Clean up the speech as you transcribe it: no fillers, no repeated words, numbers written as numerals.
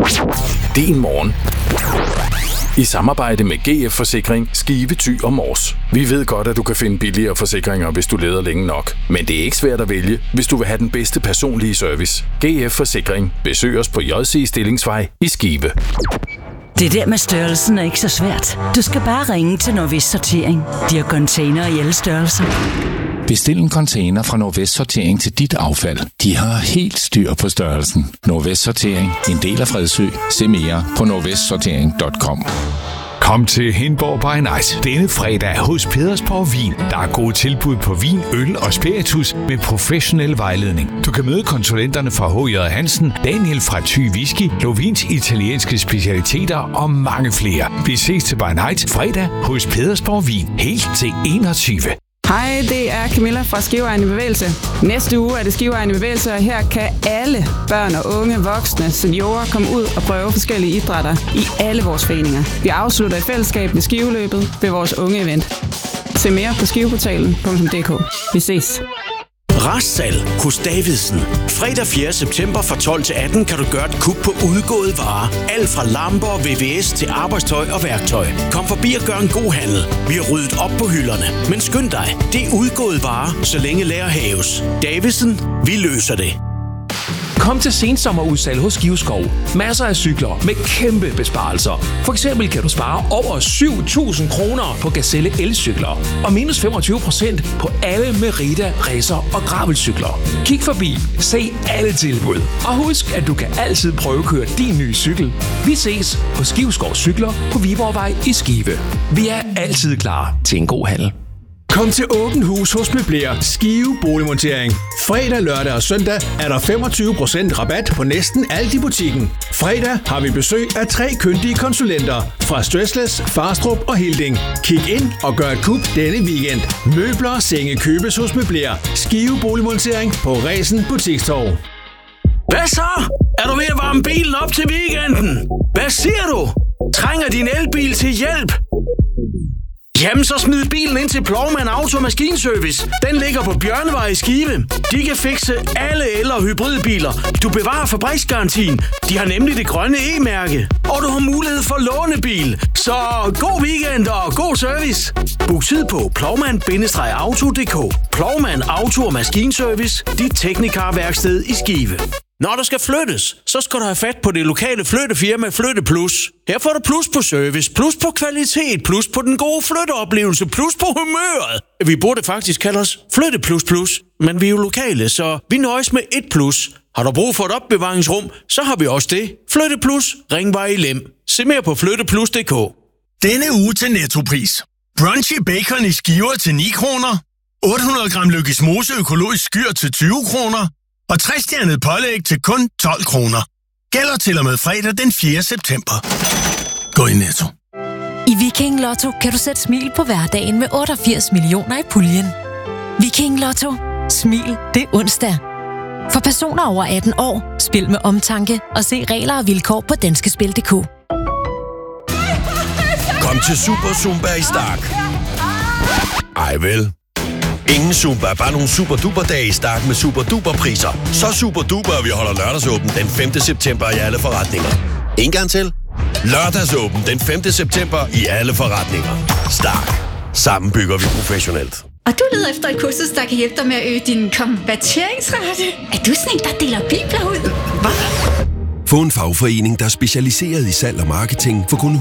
Din morgen. I samarbejde med GF Forsikring, Skive, Thy og Mors. Vi ved godt, at du kan finde billigere forsikringer, hvis du leder længe nok. Men det er ikke svært at vælge, hvis du vil have den bedste personlige service. GF Forsikring. Besøg os på JC Stillingsvej i Skive. Det der med størrelsen er ikke så svært. Du skal bare ringe til Nordvest Sortering. De har container i alle størrelser. Bestil en container fra Nordvest Sortering til dit affald. De har helt styr på størrelsen. Nordvest Sortering. En del af Fredsø. Se mere på nordvestsortering.com. Kom til Hindborg by Night denne fredag hos Pedersborg Vin. Der er gode tilbud på vin, øl og spiritus med professionel vejledning. Du kan møde konsulenterne fra H.J. Hansen, Daniel fra Thy Whisky, Lovins italienske specialiteter og mange flere. Vi ses til by Night fredag hos Pedersborg Vin. Helt til 21. Hej, det er Camilla fra Skiveegn i Bevægelse. Næste uge er det Skiveegn i Bevægelse, og her kan alle børn og unge, voksne, seniorer komme ud og prøve forskellige idrætter i alle vores foreninger. Vi afslutter i fællesskab ved Skiveløbet ved vores unge event. Se mere på skiveportalen.dk. Vi ses. Restsalg hos Davidsen. Fredag 4. september fra 12 til 18 kan du gøre et kub på udgåede varer. Alt fra lamper og VVS til arbejdstøj og værktøj. Kom forbi og gør en god handel. Vi har ryddet op på hylderne. Men skynd dig, det er udgåede varer, så længe lager haves. Davidsen, vi løser det. Kom til sensommerudsalg hos Skiveskov. Masser af cykler med kæmpe besparelser. For eksempel kan du spare over 7.000 kroner på Gazelle elcykler. Og minus 25% på alle Merida, Racer og gravelcykler. Kig forbi. Se alle tilbud. Og husk, at du kan altid prøvekøre din nye cykel. Vi ses på Skiveskov Cykler på Viborgvej i Skive. Vi er altid klar til en god handel. Kom til Åbent Hus hos Møbler Skive Boligmontering. Fredag, lørdag og søndag er der 25% rabat på næsten alt i butikken. Fredag har vi besøg af 3 kyndige konsulenter fra Stressless, Farstrup og Hilding. Kig ind og gør et kub denne weekend. Møbler og senge købes hos Møbler Skive Boligmontering på Resen Butikstorv. Hvad så? Er du ved at varme bilen op til weekenden? Hvad siger du? Trænger din elbil til hjælp? Jamen, så smid bilen ind til Plovmand Auto Maskinservice. Den ligger på Bjørnevej i Skive. De kan fikse alle el- og hybridbiler. Du bevarer fabriksgarantien. De har nemlig det grønne E-mærke. Og du har mulighed for lånebil. Så god weekend og god service. Book tid på plovmand-auto.dk. Plovmand Auto Maskinservice. Dit teknikerværksted i Skive. Når der skal flyttes, så skal du have fat på det lokale flyttefirma Flytte Plus. Her får du plus på service, plus på kvalitet, plus på den gode flytteoplevelse, plus på humøret. Vi burde faktisk kalde os Flytte Plus Plus, men vi er jo lokale, så vi nøjes med et plus. Har du brug for et opbevaringsrum, så har vi også det. Flytte Plus, Ringvej i Lem. Se mere på flytteplus.dk. Denne uge til Nettopris. Brunchy bacon i skiver til 9 kroner. 800 gram Lykkes Mose økologisk skyr til 20 kroner. Og 3-stjernet pålæg til kun 12 kroner. Gælder til og med fredag den 4. september. Gå i Netto. I Viking Lotto kan du sætte smil på hverdagen med 88 millioner i puljen. Viking Lotto. Smil det onsdag. For personer over 18 år, spil med omtanke og se regler og vilkår på danskespil.dk. Kom til Super Zumba i Stark. Ej vel. Ingen Zumba, bare nogle super duper dage i Stark med super duper priser. Så super duper, at vi holder lørdagsåben den 5. september i alle forretninger. En gang til. Lørdagsåben den 5. september i alle forretninger. Stark. Sammen bygger vi professionelt. Og du leder efter et kursus, der kan hjælpe dig med at øge din konverteringsrate. Er du sådan en, der deler bibler ud? Hvad? Få en fagforening, der er specialiseret i salg og marketing for kun